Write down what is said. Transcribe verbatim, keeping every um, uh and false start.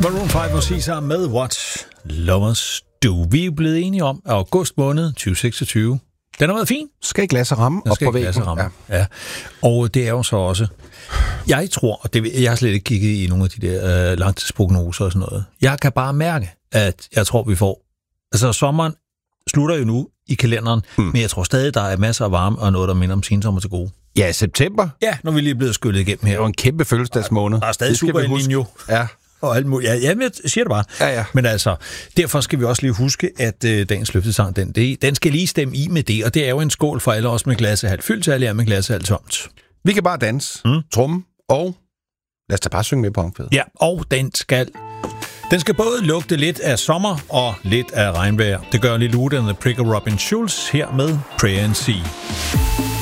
Maroon fem og Caesar med What Lovers Do. Vi er blevet enige om, at august måned tyve seksogtyve, den har været fin. Skal ikke lade sig ramme op på væggen. Ja. ja. Og det er jo så også... Jeg tror, og det, jeg har slet ikke kigget i nogle af de der øh, langtidsprognoser og sådan noget. Jeg kan bare mærke, at jeg tror, vi får... Altså, sommeren slutter jo nu i kalenderen, mm. men jeg tror stadig, der er masser af varme og noget, der minder om sensommer til gode. Ja, september. Ja, når vi lige er blevet skyllet igennem her. Det var en kæmpe fødselsdagsmåned. Der er stadig super El Niño. Ja. Og alt muligt. Ja, jamen, jeg siger det bare. Ja, ja. Men altså, derfor skal vi også lige huske, at øh, dagens løftesang, den, det, den skal lige stemme i med det, og det er jo en skål for alle os med glasset halvt fyldt, så alle er med glasset halvt tomt. Vi kan bare danse, mm. trumme, og lad os da bare synge med på omkvædet. Ja, og den skal... Den skal både lugte lidt af sommer og lidt af regnvejr. Det gør Lille Ude and the Prick og Robin Schulz her med Pray and See.